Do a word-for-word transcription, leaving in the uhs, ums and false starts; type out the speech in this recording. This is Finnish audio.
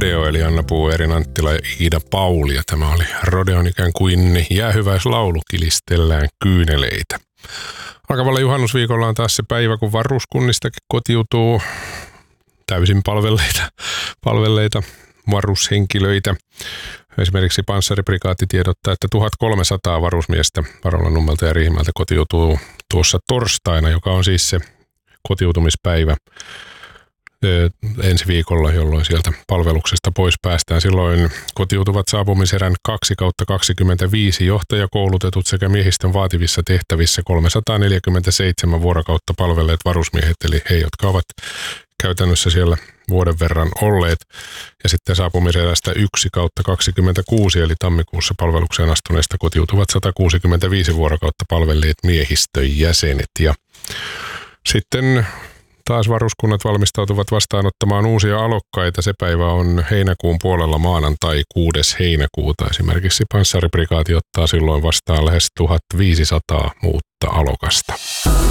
Rodeo, eli Anna Puu, Erin Anttila ja Iida Pauli. Ja tämä oli Rodeon ikään kuin jäähyväislaulu, kilistellään kyyneleitä. Alkavalla juhannusviikolla on taas se päivä, kun varuskunnistakin kotiutuu täysin palvelleita, palvelleita varushenkilöitä. Esimerkiksi Panssariprikaatti tiedottaa, että tuhatkolmesataa varusmiestä Varolan-Nummelta ja Riihimäeltä kotiutuu tuossa torstaina, joka on siis se kotiutumispäivä ensi viikolla, jolloin sieltä palveluksesta pois päästään. Silloin kotiutuvat saapumiserän kaksi kautta kaksikymmentäviisi johtajakoulutetut sekä miehistön vaativissa tehtävissä kolmesataaneljäkymmentäseitsemän vuorokautta palvelleet varusmiehet, eli he, jotka ovat käytännössä siellä vuoden verran olleet. Ja sitten saapumiserästä yksi kautta kaksikymmentäkuusi, eli tammikuussa palvelukseen astuneista kotiutuvat sata kuusikymmentäviisi vuorokautta palvelleet miehistön jäsenet. Ja sitten taas varuskunnat valmistautuvat vastaanottamaan uusia alokkaita. Se päivä on heinäkuun puolella maanantai kuudes heinäkuuta. Esimerkiksi Panssariprikaati ottaa silloin vastaan lähes tuhatviisisataa uutta alokasta.